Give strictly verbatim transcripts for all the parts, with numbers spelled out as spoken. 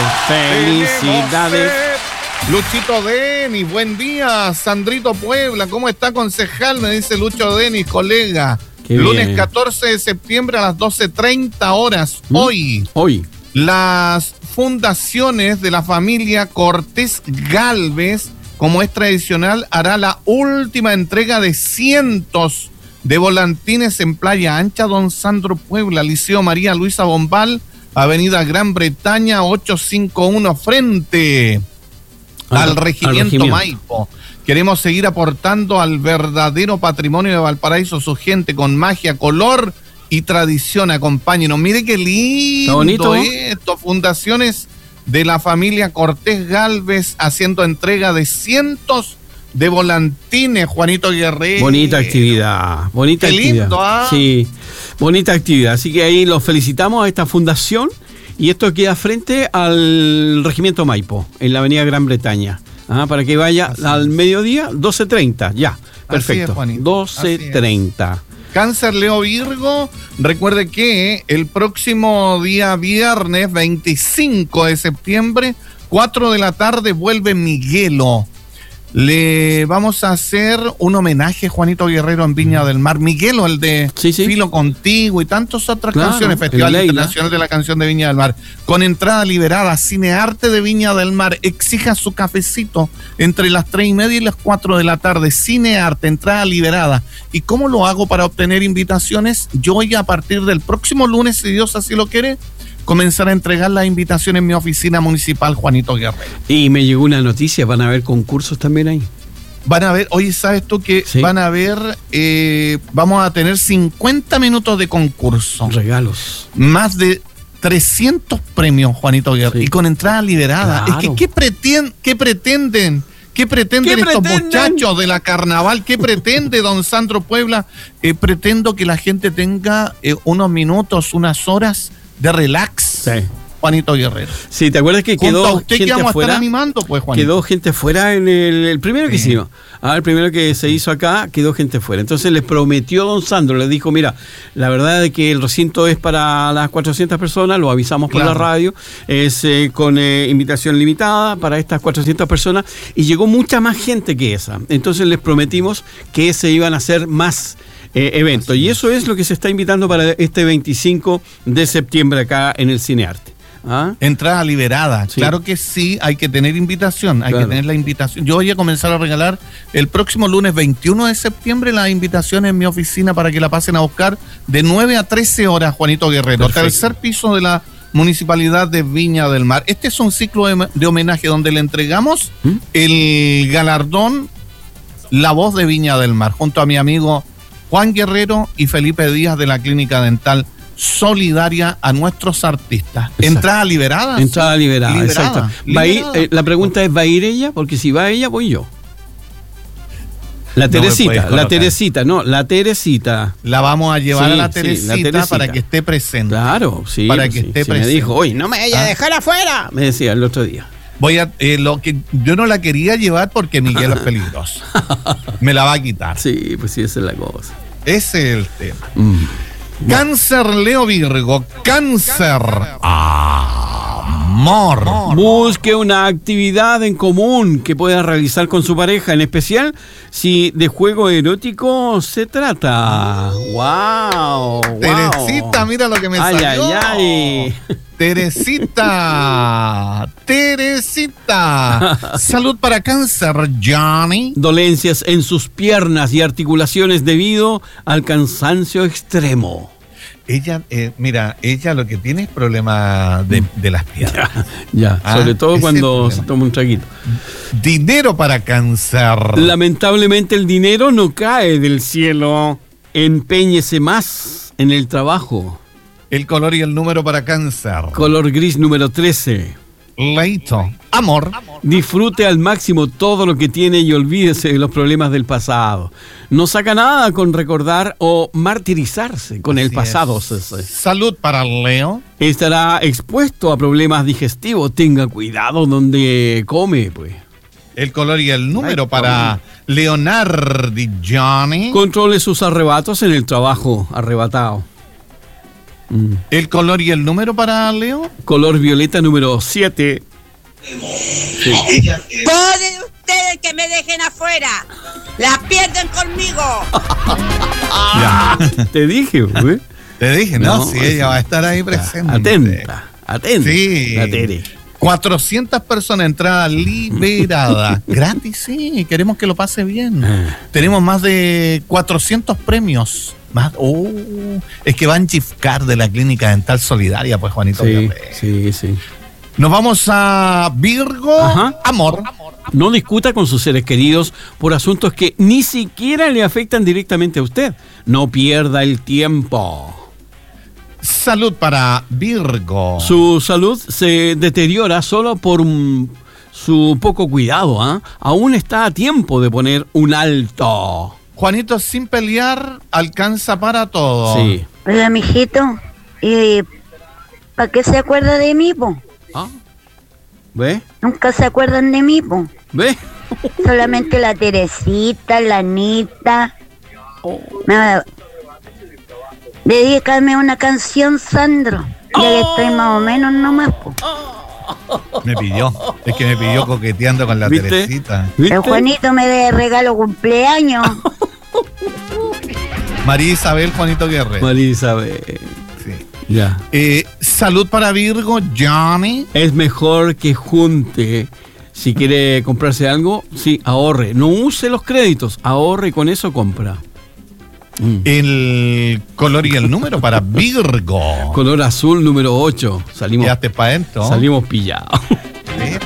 Felicidades. Luchito Denis, buen día. Sandrito Puebla, ¿cómo está, concejal? Me dice Lucho Denis, colega. Qué Lunes bien. catorce de septiembre a las doce treinta horas. ¿Mm? Hoy, Hoy. las fundaciones de la familia Cortés Galvez, como es tradicional, hará la última entrega de cientos de volantines en Playa Ancha, Don Sandro Puebla, Liceo María Luisa Bombal, Avenida Gran Bretaña ochocientos cincuenta y uno, frente al, al, regimiento, al regimiento Maipo. Queremos seguir aportando al verdadero patrimonio de Valparaíso, su gente, con magia, color y tradición. Acompáñenos. Mire qué lindo, bonito esto. Fundaciones de la familia Cortés Galvez haciendo entrega de cientos de volantines, Juanito Guerrero. Bonita actividad, bonita qué actividad. Lindo, ¿ah? Sí, bonita actividad. Así que ahí los felicitamos a esta fundación y esto queda frente al regimiento Maipo, en la avenida Gran Bretaña. Ah, para que vaya así al es. mediodía, doce treinta, ya, perfecto. doce treinta. Cáncer Leo Virgo, recuerde que el próximo día viernes veinticinco de septiembre, cuatro de la tarde, vuelve Miguelo. Le vamos a hacer un homenaje, Juanito Guerrero, en Viña del Mar. Miguelo, el de sí, sí. Filo Contigo y tantas otras claro, canciones, Festival Internacional de la Canción de Viña del Mar. Con entrada liberada, Cinearte de Viña del Mar. Exija su cafecito entre las tres y media y las cuatro de la tarde. Cinearte, entrada liberada. ¿Y cómo lo hago para obtener invitaciones? Yo hoy, a partir del próximo lunes, si Dios así lo quiere, comenzar a entregar las invitaciones en mi oficina municipal, Juanito Guerrero. Y me llegó una noticia, ¿van a haber concursos también ahí? Van a ver, oye, ¿sabes tú que ¿sí? van a ver, eh, vamos a tener cincuenta minutos de concurso? Regalos. Más de trescientos premios, Juanito Guerrero, sí. y con entrada liberada. Claro. Es que, ¿qué, pretien, qué pretenden? ¿Qué pretenden ¿Qué estos pretenden? muchachos de la carnaval? ¿Qué pretende don Sandro Puebla? Eh, pretendo que la gente tenga eh, unos minutos, unas horas de relax, sí. Juanito Guerrero. Sí, ¿te acuerdas que quedó Junto a usted gente que vamos afuera? A estar animando, pues, Juanito. Quedó gente fuera en el, el primero que sí. hicimos. Ah, el primero que se hizo acá, quedó gente fuera. Entonces les prometió don Sandro, les dijo, mira, la verdad es que el recinto es para las cuatrocientas personas, lo avisamos por claro. la radio, es eh, con eh, invitación limitada para estas cuatrocientas personas, y llegó mucha más gente que esa. Entonces les prometimos que se iban a hacer más Eh, evento. Y eso es lo que se está invitando para este veinticinco de septiembre acá en el Cinearte. ¿Ah? Entrada liberada. Sí. Claro que sí, hay que tener invitación, hay claro. que tener la invitación. Yo voy a comenzar a regalar el próximo lunes veintiuno de septiembre las invitaciones en mi oficina para que la pasen a buscar de nueve a trece horas, Juanito Guerrero. Perfecto. Tercer piso de la Municipalidad de Viña del Mar. Este es un ciclo de, de homenaje donde le entregamos ¿Mm? el galardón La Voz de Viña del Mar, junto a mi amigo Juan Guerrero y Felipe Díaz de la Clínica Dental Solidaria a nuestros artistas. Exacto. Entrada liberada. Entrada ¿sí? liberada, liberada, exacto. liberada. Va a ir, eh, la pregunta es, ¿va a ir ella? Porque si va ella, voy yo. La Teresita, no la Teresita, no, la Teresita. La vamos a llevar sí, a la Teresita, sí, la Teresita para que esté presente. Claro, sí. Para que sí, esté sí, presente. Me dijo, oye, no me vaya a dejar ¿Ah? afuera. Me decía el otro día. Voy a, eh, lo que yo no la quería llevar porque Miguel es peligroso. Me la va a quitar. Sí, pues sí, esa es la cosa. Ese es el tema. Mm. Cáncer Leo Virgo, cáncer. Amor. Busque una actividad en común que pueda realizar con su pareja, en especial si de juego erótico se trata. ¡Wow! Teresita, wow. Mira lo que me ay, salió. Ay, ay. Teresita, Teresita. Salud para cáncer, Johnny. Dolencias en sus piernas y articulaciones debido al cansancio extremo. Ella, eh, mira, ella lo que tiene es problema de, de las piernas. Ya, ya. ¿Ah? Sobre todo cuando se toma un traguito. Dinero para cáncer. Lamentablemente el dinero no cae del cielo. Empeñese más en el trabajo. El color y el número para cáncer. Color gris número trece. Leito. Amor. Disfrute al máximo todo lo que tiene y olvídese de los problemas del pasado. No saca nada con recordar o martirizarse con Así el pasado. Salud para Leo. Estará expuesto a problemas digestivos. Tenga cuidado donde come, pues. El color y el número Ay, para Leonardo Johnny. Controle sus arrebatos en el trabajo. Arrebatado. Mm. ¿El color y el número para Leo? Color violeta número siete. Sí. Pueden ustedes que me dejen afuera. Las pierden conmigo. Ya. Te dije, güey. Te dije, no, no sí, sí. ella va a estar ahí presente. Atenta, atenta. Sí. La Tere. cuatrocientas personas, entrada liberada. Gratis, sí, queremos que lo pase bien. Tenemos más de cuatrocientos premios. Más, oh, es que van gift card de la Clínica Dental Solidaria, pues, Juanito. Sí, sí, sí. Nos vamos a Virgo. Ajá. Amor. No discuta con sus seres queridos por asuntos que ni siquiera le afectan directamente a usted. No pierda el tiempo. Salud para Virgo. Su salud se deteriora solo por um, su poco cuidado. ¿eh? Aún está a tiempo de poner un alto. Juanito, sin pelear, alcanza para todo. Sí. Hola, mijito. ¿Y para qué se acuerda de mí, po? ¿Ah? ¿Ve? Nunca se acuerdan de mí, po. ¿Ve? Solamente la Teresita, la Anita. Oh. Me... Dedícame una canción, Sandro. Ya que estoy más o menos nomás, po. Me pidió. Es que me pidió coqueteando con la ¿Viste? Teresita. ¿Viste? El Juanito me dé regalo cumpleaños. María Isabel, Juanito Guerrero. María Isabel. Sí. Ya. Eh, salud para Virgo, Johnny. Es mejor que junte. Si quiere comprarse algo, sí, ahorre. No use los créditos, ahorre y con eso compra. Mm. El color y el número para Virgo. Color azul número ocho. Salimos, Quedaste para adentro. salimos pillados. Sí.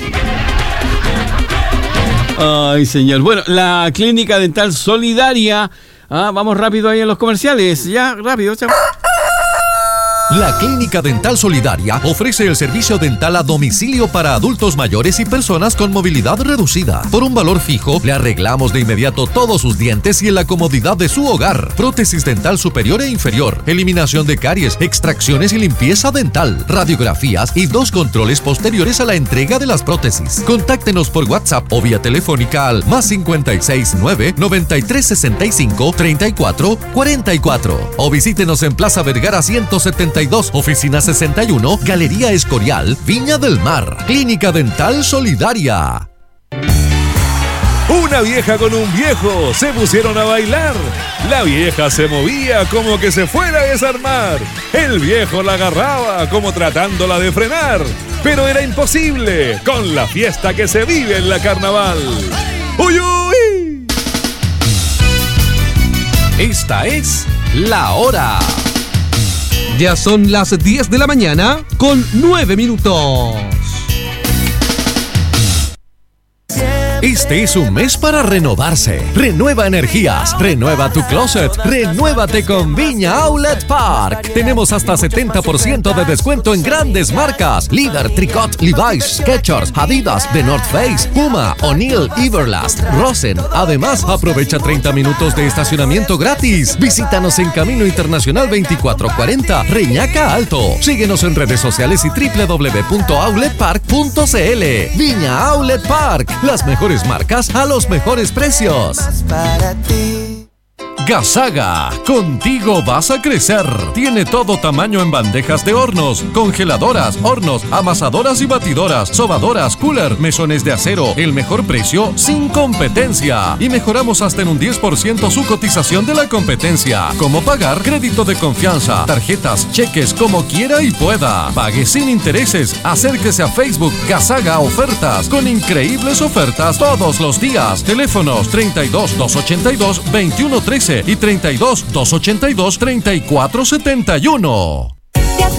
Ay, señor. Bueno, la Clínica Dental Solidaria. Ah, vamos rápido ahí en los comerciales. Ya, rápido. Chao. La Clínica Dental Solidaria ofrece el servicio dental a domicilio para adultos mayores y personas con movilidad reducida. Por un valor fijo, le arreglamos de inmediato todos sus dientes y en la comodidad de su hogar. Prótesis dental superior e inferior, eliminación de caries, extracciones y limpieza dental, radiografías y dos controles posteriores a la entrega de las prótesis. Contáctenos por WhatsApp o vía telefónica al más cincuenta y seis nueve, noventa y tres sesenta y cinco, treinta y cuatro cuarenta y cuatro o visítenos en Plaza Vergara ciento setenta y dos, Oficina sesenta y uno, Galería Escorial, Viña del Mar. Clínica Dental Solidaria. Una vieja con un viejo se pusieron a bailar. La vieja se movía como que se fuera a desarmar. El viejo la agarraba como tratándola de frenar. Pero era imposible con la fiesta que se vive en la carnaval. ¡Uy, uy! Esta es La Hora. Ya son las diez de la mañana con nueve minutos. Este es un mes para renovarse. Renueva energías, renueva tu closet, renuévate con Viña Outlet Park. Tenemos hasta setenta por ciento de descuento en grandes marcas: Líder, Tricot, Levi's, Skechers, Adidas, The North Face, Puma, O'Neill, Everlast, Rosen. Además, aprovecha treinta minutos de estacionamiento gratis. Visítanos en Camino Internacional veinticuatro cuarenta, Reñaca Alto. Síguenos en redes sociales y doble u doble u doble u punto outlet park punto c l. Viña Outlet Park, las mejores marcas a los mejores precios. Gasaga, contigo vas a crecer. Tiene todo tamaño en bandejas de hornos, congeladoras, hornos, amasadoras y batidoras, sobadoras, cooler, mesones de acero. El mejor precio sin competencia. Y mejoramos hasta en un diez por ciento su cotización de la competencia. ¿Cómo pagar? Crédito de confianza, tarjetas, cheques, como quiera y pueda. Pague sin intereses. Acérquese a Facebook Gasaga Ofertas, con increíbles ofertas todos los días. Teléfonos treinta y dos, doscientos ochenta y dos, veintiuno trece y treinta y dos, doscientos ochenta y dos, treinta y cuatro setenta y uno.